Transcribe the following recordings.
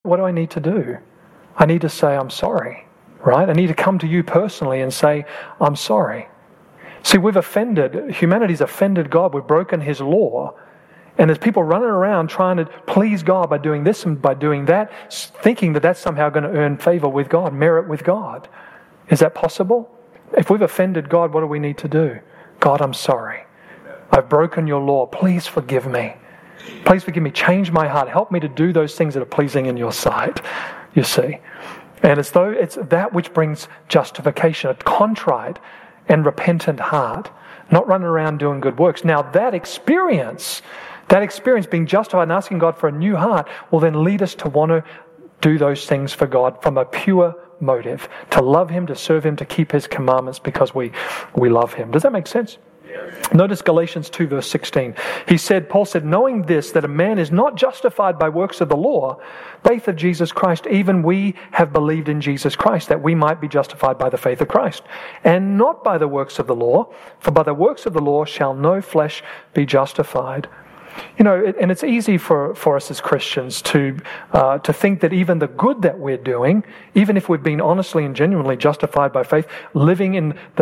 do I need to do? I need to say, I'm sorry, right? I need to come to you personally and say, I'm sorry. See, humanity's offended God. We've broken his law. And there's people running around trying to please God by doing this and by doing that, thinking that that's somehow going to earn favor with God, merit with God. Is that possible? If we've offended God, what do we need to do? God, I'm sorry. I've broken your law. Please forgive me. Please forgive me. Change my heart. Help me to do those things that are pleasing in your sight, you see. And it's that which brings justification, a contrite and repentant heart, not running around doing good works. Now that experience, being justified and asking God for a new heart, will then lead us to want to do those things for God from a pure motive, to love him, to serve him, to keep his commandments because we love him. Does that make sense? Notice Galatians 2 verse 16. Paul said, knowing this, that a man is not justified by works of the law, faith of Jesus Christ, even we have believed in Jesus Christ, that we might be justified by the faith of Christ, and not by the works of the law, for by the works of the law shall no flesh be justified. And it's easy for us as Christians to think that even the good that we're doing, even if we've been honestly and genuinely justified by faith, living in the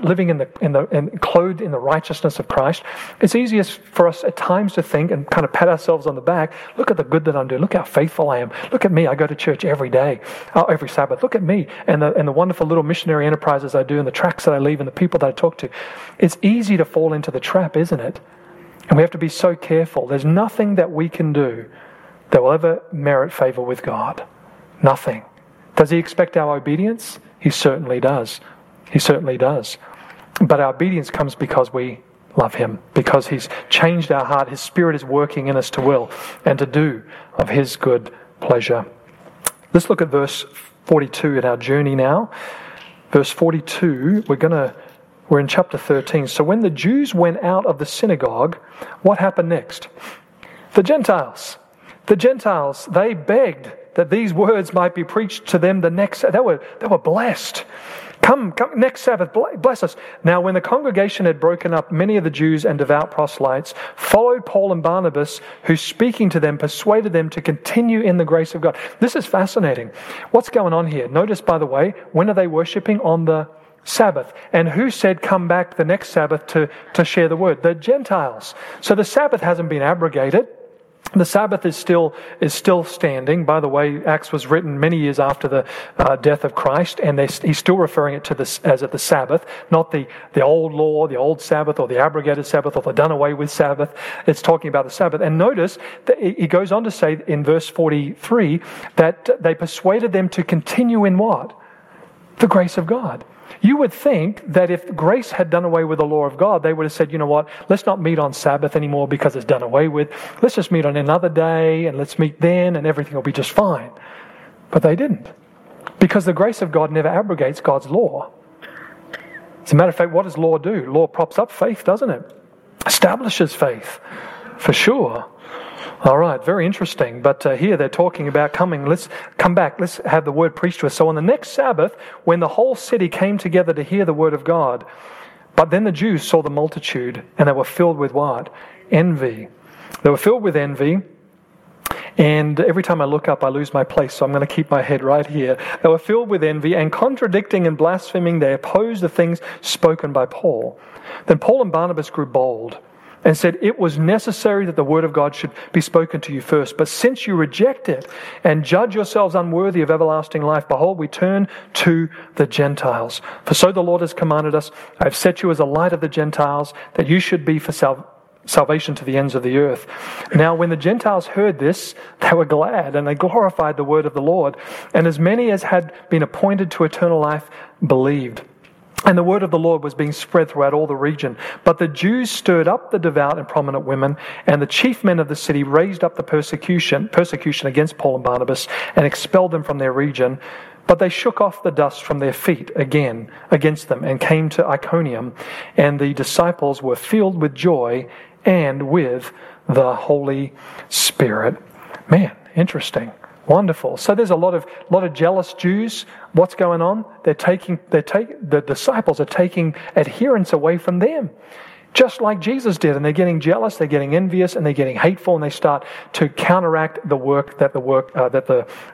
clothed in the righteousness of Christ, it's easiest for us at times to think and kind of pat ourselves on the back. Look at the good that I'm doing. Look how faithful I am. Look at me. I go to church every day, every Sabbath. Look at me and the wonderful little missionary enterprises I do, and the tracts that I leave, and the people that I talk to. It's easy to fall into the trap, isn't it? And we have to be so careful. There's nothing that we can do that will ever merit favor with God. Nothing. Does he expect our obedience? He certainly does. He certainly does. But our obedience comes because we love him, because he's changed our heart. His Spirit is working in us to will and to do of his good pleasure. Let's look at verse 42 in our journey now. Verse 42, we're in chapter 13. So when the Jews went out of the synagogue, what happened next? The Gentiles, they begged that these words might be preached to them the next. They were blessed. Come, next Sabbath, bless us. Now when the congregation had broken up, many of the Jews and devout proselytes followed Paul and Barnabas, who speaking to them persuaded them to continue in the grace of God. This is fascinating. What's going on here? Notice, by the way, when are they worshipping? On the Sabbath. And who said come back the next Sabbath to share the word? The Gentiles. So the Sabbath hasn't been abrogated. The Sabbath is still standing. By the way, Acts was written many years after the death of Christ, and he's still referring it to this as the Sabbath, not the old law, the old Sabbath, or the abrogated Sabbath, or the done away with Sabbath. It's talking about the Sabbath. And notice that he goes on to say in verse 43 that they persuaded them to continue in what? The grace of God. You would think that if grace had done away with the law of God, they would have said, you know what, let's not meet on Sabbath anymore because it's done away with. Let's just meet on another day and let's meet then and everything will be just fine. But they didn't. Because the grace of God never abrogates God's law. As a matter of fact, what does law do? Law props up faith, doesn't it? Establishes faith, for sure. All right, very interesting. But here they're talking about coming. Let's come back. Let's have the word preached to us. So on the next Sabbath, when the whole city came together to hear the word of God, but then the Jews saw the multitude, and they were filled with what? Envy. They were filled with envy. And every time I look up, I lose my place, so I'm going to keep my head right here. They were filled with envy, and contradicting and blaspheming, they opposed the things spoken by Paul. Then Paul and Barnabas grew bold and said, it was necessary that the word of God should be spoken to you first. But since you reject it and judge yourselves unworthy of everlasting life, behold, we turn to the Gentiles. For so the Lord has commanded us, I have set you as a light of the Gentiles, that you should be for salvation to the ends of the earth. Now when the Gentiles heard this, they were glad, and they glorified the word of the Lord. And as many as had been appointed to eternal life believed. And the word of the Lord was being spread throughout all the region. But the Jews stirred up the devout and prominent women, and the chief men of the city raised up the persecution against Paul and Barnabas, and expelled them from their region. But they shook off the dust from their feet again against them, and came to Iconium. And the disciples were filled with joy and with the Holy Spirit. Man, interesting. Wonderful. So there's a lot of jealous Jews. What's going on? The disciples are taking adherence away from them, just like Jesus did, and they're getting jealous, they're getting envious, and they're getting hateful, and they start to counteract the work that the